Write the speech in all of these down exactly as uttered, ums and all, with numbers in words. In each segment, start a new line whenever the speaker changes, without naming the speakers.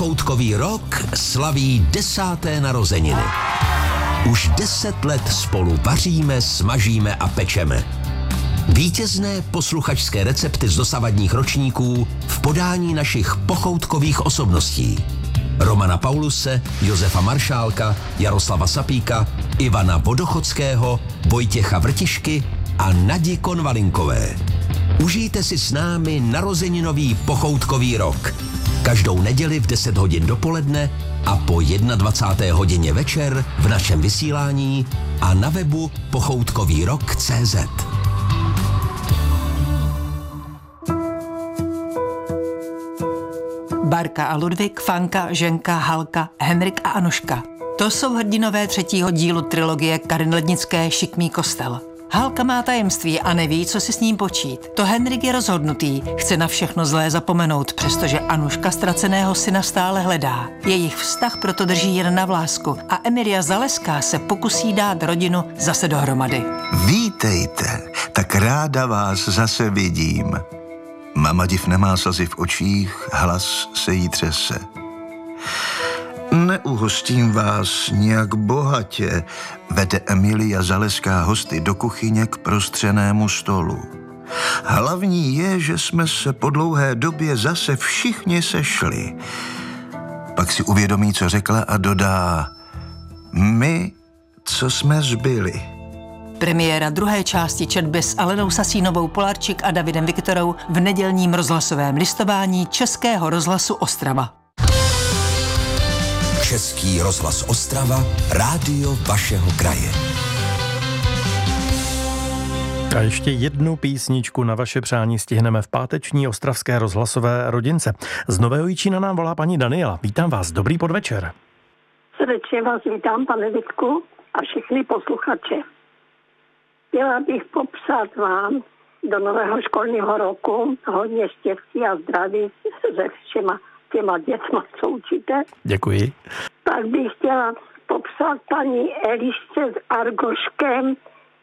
Pochoutkový rok slaví desáté narozeniny. Už deset let spolu vaříme, smažíme a pečeme. Vítězné posluchačské recepty z dosavadních ročníků v podání našich pochoutkových osobností. Romana Pauluse, Josefa Maršálka, Jaroslava Sapíka, Ivana Vodochodského, Vojtěcha Vrtišky a Nadi Konvalinkové. Užijte si s námi narozeninový pochoutkový rok. Každou neděli v deset hodin dopoledne a po dvacáté jedné hodině večer v našem vysílání a na webu pochoutkový rok tečka cé zet.
Barka a Ludvík, Fanka, Ženka, Halka, Henrik a Anuška. To jsou hrdinové třetího dílu trilogie Karin Lednické Šikmý kostel. Halka má tajemství a neví, co si s ním počít. To Henrik je rozhodnutý, chce na všechno zlé zapomenout, přestože Anuška ztraceného syna stále hledá. Jejich vztah proto drží jen na vlásku a Emilia Zaleská se pokusí dát rodinu zase dohromady.
Vítejte, tak ráda vás zase vidím. Mama div nemá slzy v očích, hlas se jí třese. Neuhostím vás nějak bohatě, vede Emilia Zaleská hosty do kuchyně k prostřenému stolu. Hlavní je, že jsme se po dlouhé době zase všichni sešli. Pak si uvědomí, co řekla a dodá: my, co jsme zbyli.
Premiéra druhé části četby s Alenou Sasínovou Polarčík a Davidem Viktorou v nedělním rozhlasovém listování Českého rozhlasu Ostrava.
Český rozhlas Ostrava, rádio vašeho kraje.
A ještě jednu písničku na vaše přání stihneme v páteční ostravské rozhlasové rodince. Z Nového Jičína nám volá paní Daniela. Vítám vás, dobrý podvečer.
Srdečně vás vítám, pane Vítku, a všechny posluchače. Chtěla bych popřát vám do nového školního roku hodně štěstí a zdraví se všema těma dětma, co učíte.
Děkuji.
Pak bych chtěla popřát paní Elišce s Argoškem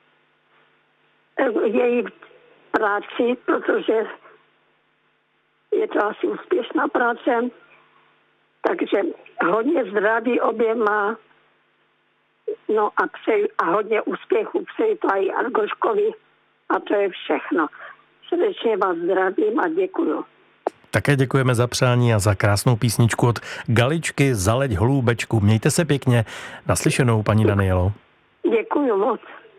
její práci, protože je to asi úspěšná práce. Takže hodně zdraví oběma, no a přeji a hodně úspěchu přeji to i Argoškovi a to je všechno. Srdečně vás zdravím a děkuju.
Také děkujeme za přání a za krásnou písničku od Galičky Zaleď holůbečku. Mějte se pěkně. Naslyšenou, paní Danielo.
Děkuju moc.